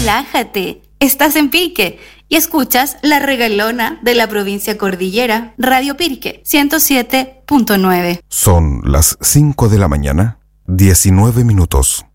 Relájate, estás en Pirque y escuchas La Regalona de la provincia Cordillera, Radio Pirque 107.9. Son las 5 de la mañana, 19 minutos.